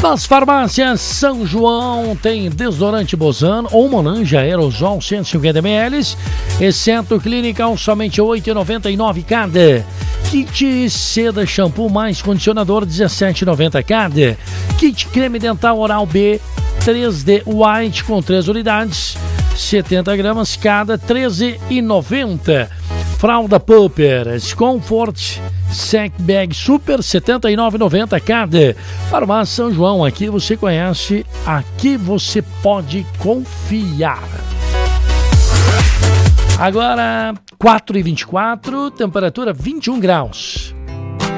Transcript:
Nas farmácias São João tem desodorante Bozano ou Monange aerosol 150 ml, exceto Clinical, somente R$ 8,99 cada. Kit seda shampoo mais condicionador R$ 17,90 cada. Kit creme dental Oral B 3D White com 3 unidades, 70 gramas cada, R$ 13,90. Fralda Pupper Comfort Sec Bag Super, R$ 79,90 cada. Farmácia São João, aqui você conhece, aqui você pode confiar. Agora, 4h24, temperatura 21 graus.